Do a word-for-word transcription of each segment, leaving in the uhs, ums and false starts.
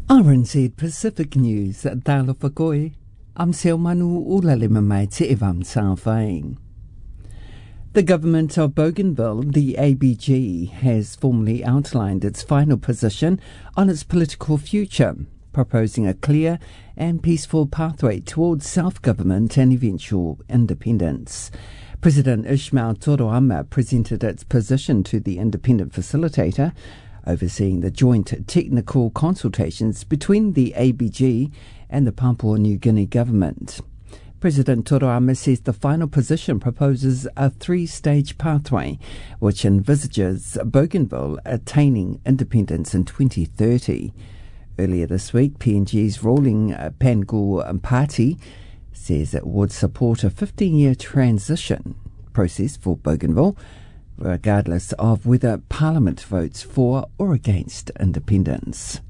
R N Z Pacific News, Dalo Fakoi, am Seo Manu Ulalima Mai Te Evam Sawhain. The government of Bougainville, the A B G, has formally outlined its final position on its political future, proposing a clear and peaceful pathway towards self-government and eventual independence. President Ismail Toroama presented its position to the independent facilitator, overseeing the joint technical consultations between the A B G and the Papua New Guinea government. President Toroama says the final position proposes a three-stage pathway which envisages Bougainville attaining independence in twenty thirty. Earlier this week, P N G's ruling Pangur Party says it would support a fifteen-year transition process for Bougainville, regardless of whether Parliament votes for or against independence.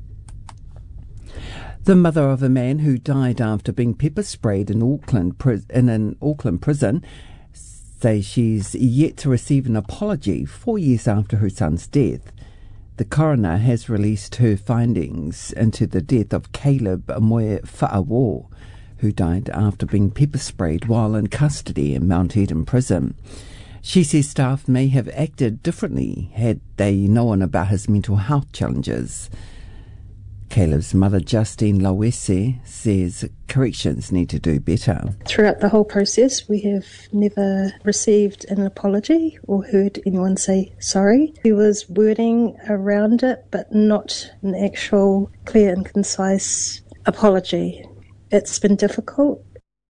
The mother of a man who died after being pepper sprayed in Auckland in an Auckland prison says she's yet to receive an apology four years after her son's death. The coroner has released her findings into the death of Caleb Moe Fa'awo, who died after being pepper sprayed while in custody in Mount Eden prison. She says staff may have acted differently had they known about his mental health challenges. Caleb's mother, Justine Lawese, says corrections need to do better. Throughout the whole process, we have never received an apology or heard anyone say sorry. There was wording around it, but not an actual clear and concise apology. It's been difficult.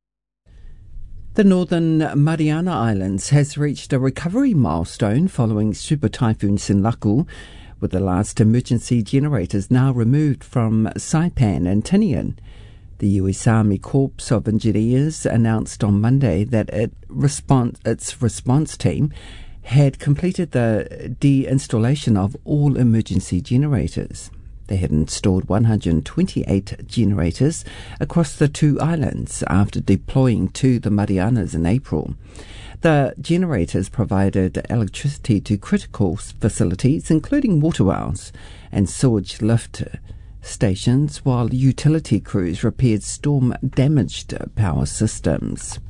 The Northern Mariana Islands has reached a recovery milestone following Super Typhoon Sinlaku, with the last emergency generators now removed from Saipan and Tinian. The U S Army Corps of Engineers announced on Monday that it response, its response team had completed the de-installation of all emergency generators. They had installed one hundred twenty-eight generators across the two islands after deploying to the Marianas in April. The generators provided electricity to critical facilities, including water wells and sewage lift stations, while utility crews repaired storm-damaged power systems.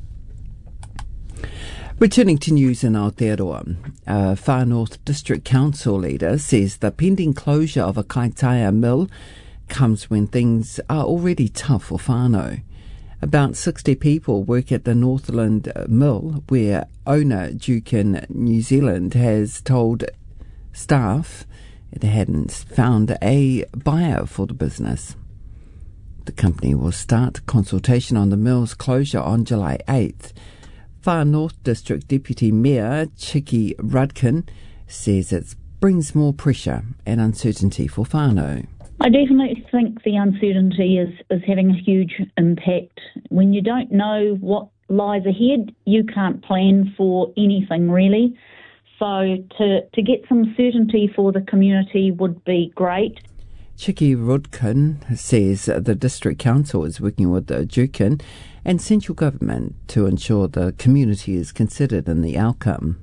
Returning to news in Aotearoa, a Far North District Council leader says the pending closure of a Kaitaia mill comes when things are already tough for whānau. About sixty people work at the Northland mill, where owner Jukin New Zealand has told staff it hadn't found a buyer for the business. The company will start consultation on the mill's closure on July eighth. Far North District Deputy Mayor Chiki Rudkin says it brings more pressure and uncertainty for whānau. I definitely think the uncertainty is, is having a huge impact. When you don't know what lies ahead, you can't plan for anything really. So to, to get some certainty for the community would be great. Chiki Rudkin says the District Council is working with the Jukin and central government to ensure the community is considered in the outcome.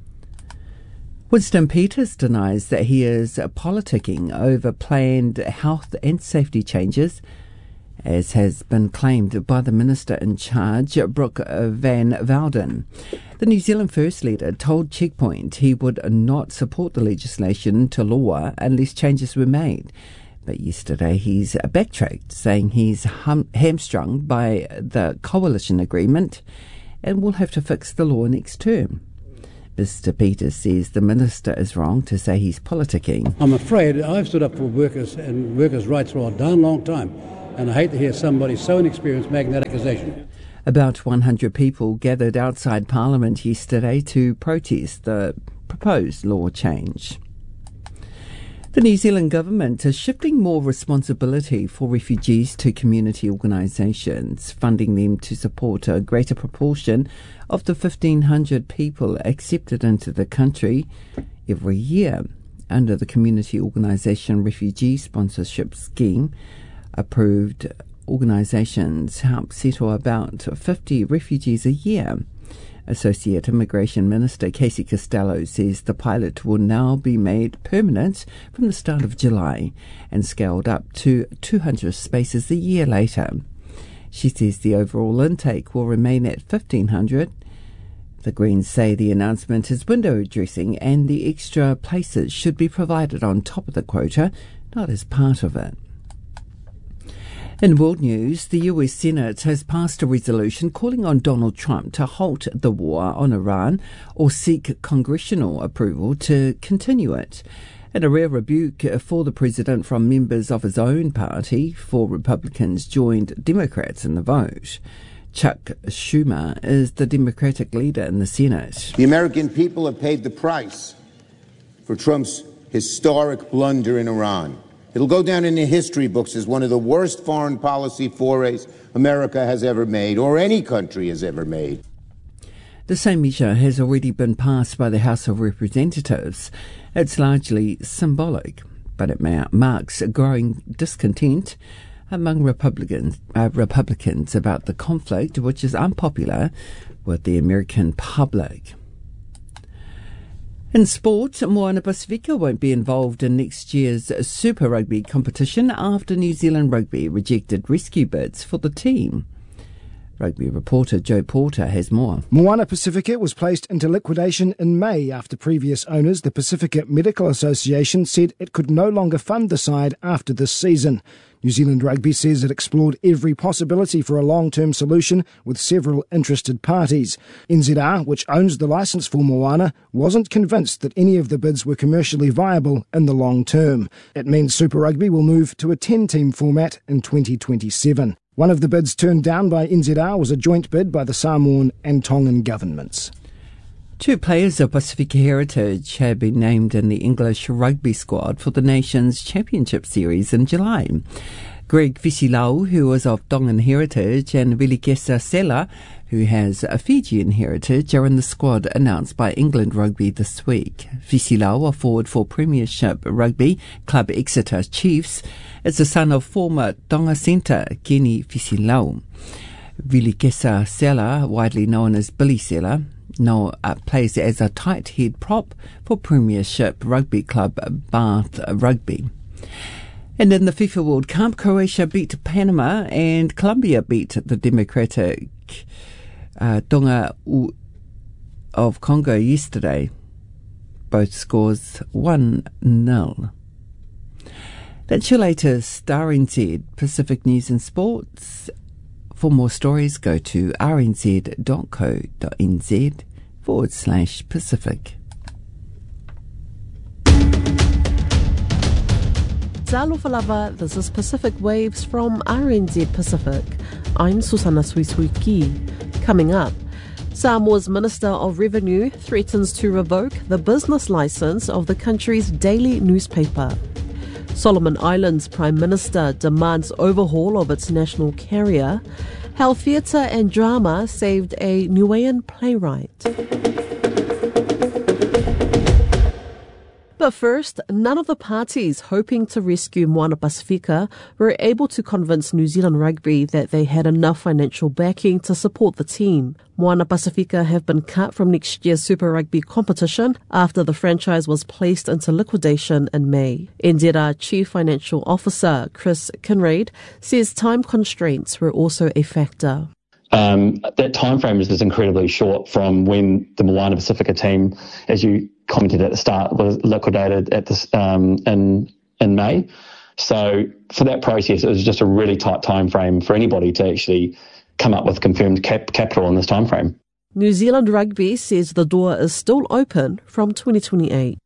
Winston Peters denies that he is politicking over planned health and safety changes, as has been claimed by the Minister in charge, Brooke Van Velden. The New Zealand First Leader told Checkpoint he would not support the legislation to law unless changes were made. But yesterday he's backtracked, saying he's hum- hamstrung by the coalition agreement and will have to fix the law next term. Mister Peters says the Minister is wrong to say he's politicking. I'm afraid I've stood up for workers and workers' rights for a darn long time, and I hate to hear somebody so inexperienced making that accusation. About one hundred people gathered outside Parliament yesterday to protest the proposed law change. The New Zealand government is shifting more responsibility for refugees to community organisations, funding them to support a greater proportion of the fifteen hundred people accepted into the country every year under the Community Organisation Refugee Sponsorship Scheme. Approved organisations help settle about fifty refugees a year. Associate Immigration Minister Casey Costello says the pilot will now be made permanent from the start of July and scaled up to two hundred spaces a year later. She says the overall intake will remain at fifteen hundred. The Greens say the announcement is window dressing and the extra places should be provided on top of the quota, not as part of it. In world news, the U S Senate has passed a resolution calling on Donald Trump to halt the war on Iran or seek congressional approval to continue it. In a rare rebuke for the president from members of his own party, four Republicans joined Democrats in the vote. Chuck Schumer is the Democratic leader in the Senate. The American people have paid the price for Trump's historic blunder in Iran. It'll go down in the history books as one of the worst foreign policy forays America has ever made, or any country has ever made. The same measure has already been passed by the House of Representatives. It's largely symbolic, but it marks a growing discontent among Republicans, uh, Republicans about the conflict, which is unpopular with the American public. In sport, Moana Pasifika won't be involved in next year's Super Rugby competition after New Zealand Rugby rejected rescue bids for the team. Rugby reporter Joe Porter has more. Moana Pasifika was placed into liquidation in May after previous owners, the Pacifica Medical Association, said it could no longer fund the side after this season. New Zealand Rugby says it explored every possibility for a long-term solution with several interested parties. N Z R, which owns the licence for Moana, wasn't convinced that any of the bids were commercially viable in the long term. It means Super Rugby will move to a ten-team format in twenty twenty-seven. One of the bids turned down by N Z R was a joint bid by the Samoan and Tongan governments. Two players of Pacifica heritage have been named in the English rugby squad for the nation's championship series in July. Greg Fisilau, who was of Tongan heritage, and Vilikesa Sela, who has a Fijian heritage, are in the squad announced by England Rugby this week. Fisilau, a forward for Premiership Rugby club Exeter Chiefs, is the son of former Tonga centre Kenny Fisilau. Vilikesa Sela, widely known as Billy Sela, now uh, plays as a tight head prop for Premiership Rugby club Bath Rugby. And in the FIFA World Cup, Croatia beat Panama and Colombia beat the Democratic uh, Tonga of Congo yesterday. Both scores one nil. That's your latest R N Z Pacific News and Sports. For more stories, go to rnz.co.nz forward slash Pacific. Talofa lava, this is Pacific Waves from R N Z Pacific. I'm Susanna Suisuiki. Coming up, Samoa's Minister of Revenue threatens to revoke the business license of the country's daily newspaper. Solomon Islands Prime Minister demands overhaul of its national carrier. How theatre and drama saved a Niuean playwright. But first, none of the parties hoping to rescue Moana Pasifika were able to convince New Zealand Rugby that they had enough financial backing to support the team. Moana Pasifika have been cut from next year's Super Rugby competition after the franchise was placed into liquidation in May. N Z R Chief Financial Officer Chris Kinraid says time constraints were also a factor. Um, that time frame is just incredibly short from when the Moana Pasifika team, as you commented at the start, was liquidated at this um, in in May. So for that process, it was just a really tight time frame for anybody to actually come up with confirmed cap- capital in this time frame. New Zealand Rugby says the door is still open from twenty twenty-eight.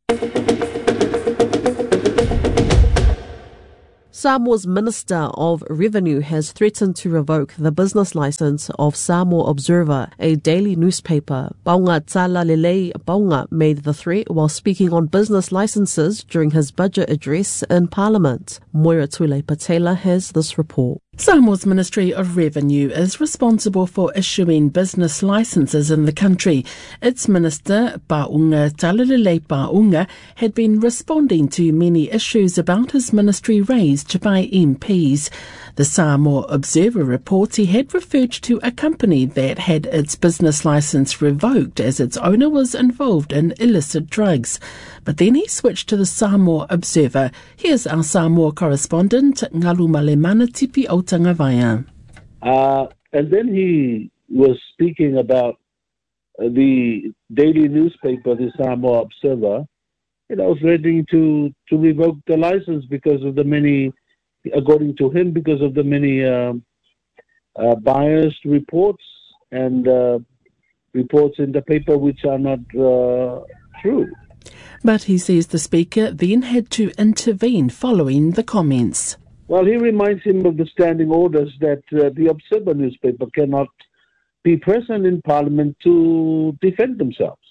Samoa's Minister of Revenue has threatened to revoke the business license of Samoa Observer, a daily newspaper. Paunga Tala Lelei Paunga made the threat while speaking on business licenses during his budget address in Parliament. Moira Tule Patela has this report. Samoa's Ministry of Revenue is responsible for issuing business licences in the country. Its Minister, Paunga Talalele Paunga, had been responding to many issues about his ministry raised by M Ps. The Samoa Observer reports he had referred to a company that had its business licence revoked as its owner was involved in illicit drugs. But then he switched to the Samoa Observer. Here's our Samoa correspondent, Ngalu Malemana-Tipi o Tangawaya. Uh, and then he was speaking about uh, the daily newspaper, the Samoa Observer, and I was ready to, to revoke the license because of the many, according to him, because of the many uh, uh, biased reports and uh, reports in the paper which are not uh, true. But he says the Speaker then had to intervene following the comments. Well, he reminds him of the standing orders that uh, the Observer newspaper cannot be present in Parliament to defend themselves.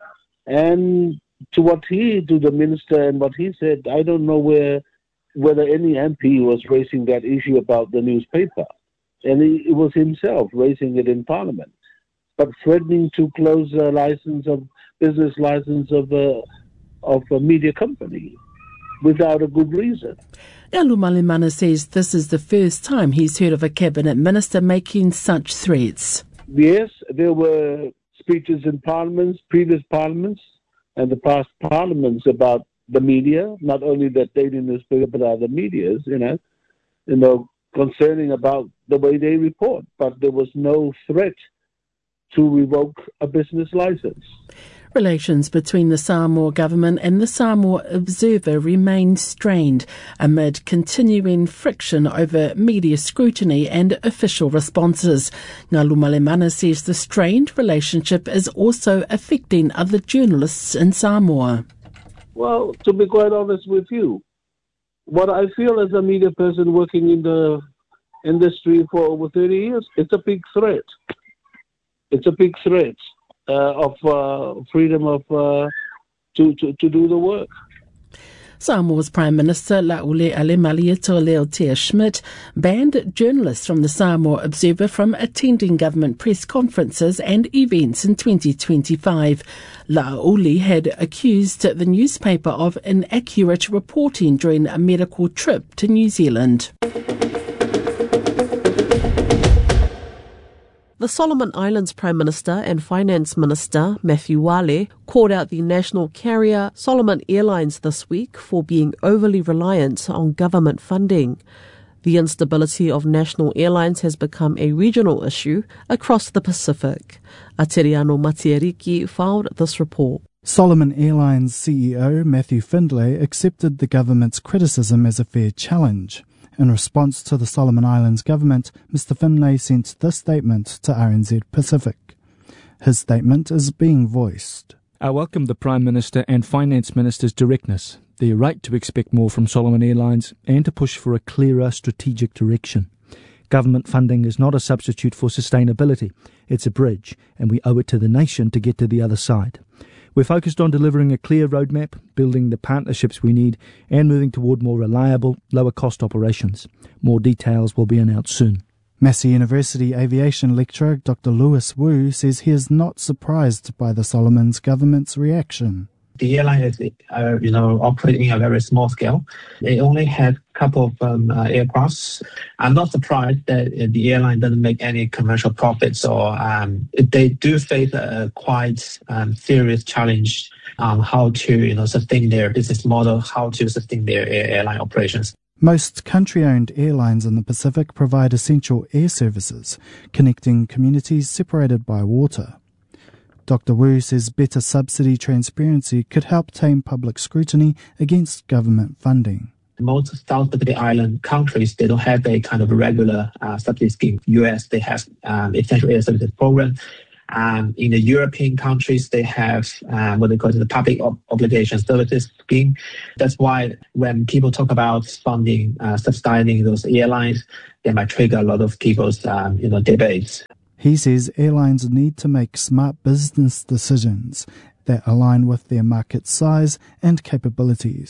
And to what he, to the Minister and what he said, I don't know where whether any M P was raising that issue about the newspaper. And he, it was himself raising it in Parliament. But threatening to close a license of business license of a, of a media company without a good reason. Ngalu Malemana says this is the first time he's heard of a cabinet minister making such threats. Yes, there were speeches in parliaments, previous parliaments, and the past parliaments about the media, not only the daily newspaper, but other medias, you know, you know, concerning about the way they report. But there was no threat to revoke a business license. Relations between the Samoa government and the Samoa Observer remain strained amid continuing friction over media scrutiny and official responses. Ngalu Malemana says the strained relationship is also affecting other journalists in Samoa. Well, to be quite honest with you, what I feel as a media person working in the industry for over thirty years, it's a big threat. It's a big threat. Uh, of uh, freedom of uh, to, to to do the work. Samoa's Prime Minister Laule Alemaliato Leotea Schmidt banned journalists from the Samoa Observer from attending government press conferences and events in twenty twenty-five. Laule had accused the newspaper of inaccurate reporting during a medical trip to New Zealand. The Solomon Islands Prime Minister and Finance Minister, Matthew Wale, called out the national carrier Solomon Airlines this week for being overly reliant on government funding. The instability of national airlines has become a regional issue across the Pacific. Ateriano Matiariki filed this report. Solomon Airlines C E O Matthew Findlay accepted the government's criticism as a fair challenge. In response to the Solomon Islands government, Mister Findlay sent this statement to R N Z Pacific. His statement is being voiced. I welcome the Prime Minister and Finance Minister's directness, their right to expect more from Solomon Airlines and to push for a clearer strategic direction. Government funding is not a substitute for sustainability. It's a bridge, and we owe it to the nation to get to the other side. We're focused on delivering a clear roadmap, building the partnerships we need, and moving toward more reliable, lower-cost operations. More details will be announced soon. Massey University aviation lecturer Doctor Lewis Wu says he is not surprised by the Solomons government's reaction. The airline is, uh, you know, operating at a very small scale. They only had a couple of um, uh, aircrafts. I'm not surprised that uh, the airline doesn't make any commercial profits, or um, they do face a quite um, serious challenge on how to, you know, sustain their business model, how to sustain their air- airline operations. Most country-owned airlines in the Pacific provide essential air services, connecting communities separated by water. Doctor Wu says better subsidy transparency could help tame public scrutiny against government funding. Most South Pacific Island countries, they don't have a kind of regular uh, subsidy scheme. U S, they have um, essential air services program. Um, in the European countries, they have um, what they call the public ob- obligation services scheme. That's why when people talk about funding, uh, subsidizing those airlines, they might trigger a lot of people's um, you know, debates. He says airlines need to make smart business decisions that align with their market size and capabilities.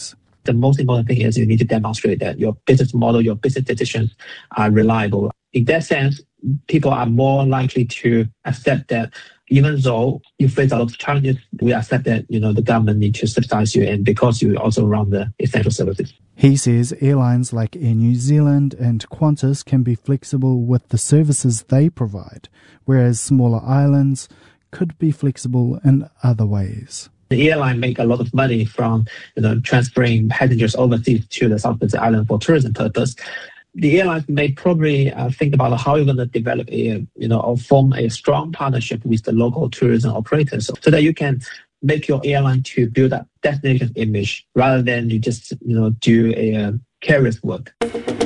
The most important thing is you need to demonstrate that your business model, your business decisions are reliable. In that sense, people are more likely to accept that even though you face a lot of challenges, we accept that, you know, the government needs to subsidize you, and because you also run the essential services. He says airlines like Air New Zealand and Qantas can be flexible with the services they provide, whereas smaller islands could be flexible in other ways. The airline make a lot of money from, you know, transferring passengers overseas to the South Pacific Island for tourism purpose. The airlines may probably uh, think about how you're going to develop a, you know, or form a strong partnership with the local tourism operators, so, so that you can make your airline to build a destination image rather than you just, you know, do a uh, carrier's work.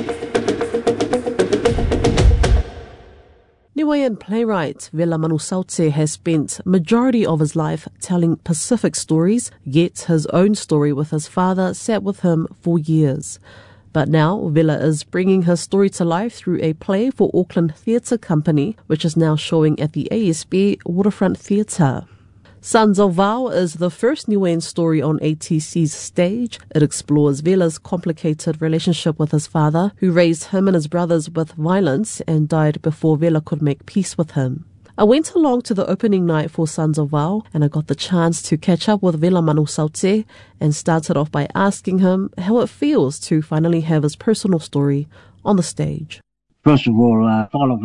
Niuean playwright Vila Manusauti has spent majority of his life telling Pacific stories, yet his own story with his father sat with him for years. But now Vila is bringing his story to life through a play for Auckland Theatre Company, which is now showing at the A S B Waterfront Theatre. Sons of Vow is the first Niuean story on A T C's stage. It explores Vila's complicated relationship with his father, who raised him and his brothers with violence and died before Vila could make peace with him. I went along to the opening night for Sons of Vow, and I got the chance to catch up with Vila Manusauti and started off by asking him how it feels to finally have his personal story on the stage. First of all, uh,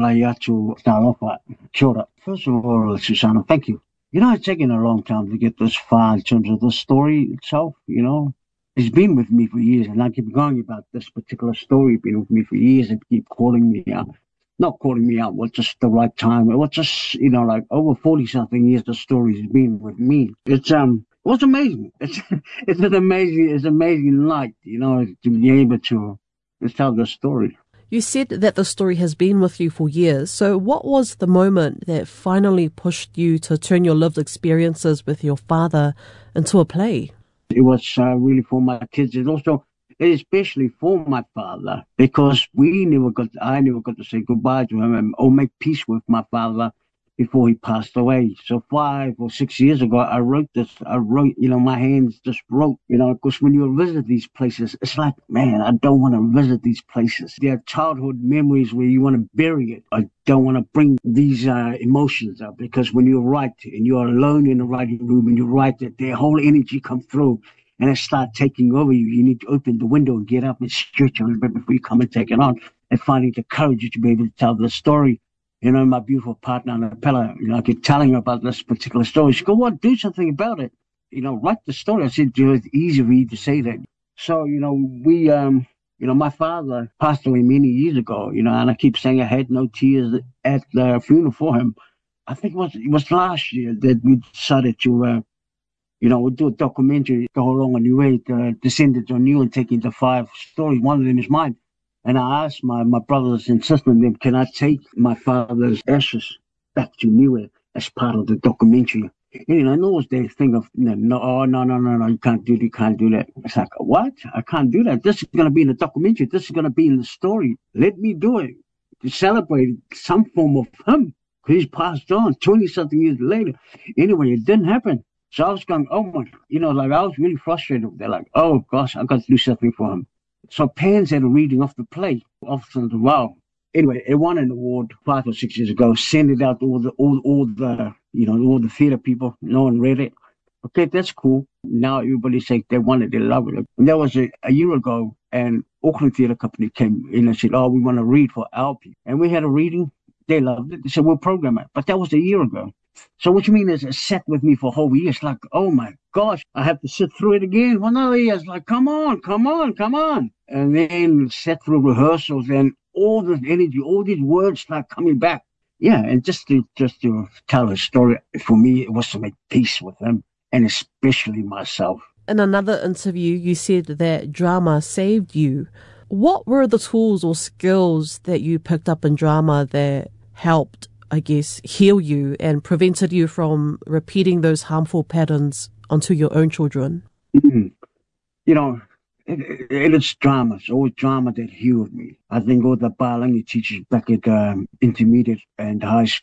to start off with. Kia ora. First of all, Susanna, thank you. You know, it's taken a long time to get this far in terms of the story itself, you know. It's been with me for years, and I keep going about this particular story. It's been with me for years and keep calling me out. Not calling me out, was just the right time. It was just, you know, like over forty-something years the story's been with me. It's, um, it was amazing. It's, it's an amazing, it's amazing night, you know, to be able to, to tell the story. You said that the story has been with you for years. So what was the moment that finally pushed you to turn your lived experiences with your father into a play? It was uh, really for my kids, and also especially for my father, because we never got, I never got to say goodbye to him or make peace with my father before he passed away. So five or six years ago, I wrote this, I wrote, you know, my hands just wrote, you know, because when you visit these places, it's like, man, I don't want to visit these places. They're childhood memories where you want to bury it. I don't want to bring these uh, emotions up, because when you write and you're alone in the writing room and you write it, their whole energy comes through and it starts taking over you. You need to open the window and get up and stretch a little bit before you come and take it on, and finding the courage to be able to tell the story. You know, my beautiful partner, Annapella, you know, I keep telling her about this particular story. She goes, what, do something about it. You know, write the story. I said, it's easy for you to say that. So, you know, we, um, you know, my father passed away many years ago, you know, and I keep saying I had no tears at the funeral for him. I think it was, it was last year that we decided to, uh, you know, we'll do a documentary, the whole long Niue, the Descendants of Niue, and taking the five stories. One of them is mine. And I asked my, my brothers and sisters, them, can I take my father's ashes back to Niue as part of the documentary? And, you know, I know it's their thing of, you know, no, oh, no, no, no, no, you can't do that, you can't do that. It's like, what? I can't do that. This is going to be in the documentary. This is going to be in the story. Let me do it to celebrate some form of him, because he's passed on twenty-something years later. Anyway, it didn't happen. So I was going, oh, my, you know, like I was really frustrated. They're like, oh, gosh, I got to do something for him. So Pans had a reading of the play, of Sons of Vow. Anyway, it won an award five or six years ago. Sent it out to all the, all, all the, you know, all the theatre people. No one read it. Okay, that's cool. Now everybody say they want it, they love it. And that was a, a year ago, and Auckland Theatre Company came in and said, oh, we want to read for our people. And we had a reading. They loved it. They said, we'll program it. But that was a year ago. So what you mean is it sat with me for a whole year. It's like, oh my gosh, I have to sit through it again for another year. It's like, come on, come on, come on. And then sat through rehearsals, and all this energy, all these words start coming back. Yeah, and just to just to tell a story, for me, it was to make peace with them, and especially myself. In another interview, you said that drama saved you. What were the tools or skills that you picked up in drama that helped, I guess, heal you and prevented you from repeating those harmful patterns onto your own children? Mm-hmm. You know, it, it, it is drama. It's always drama that healed me. I think all the Palangi teachers back at um, intermediate and high school,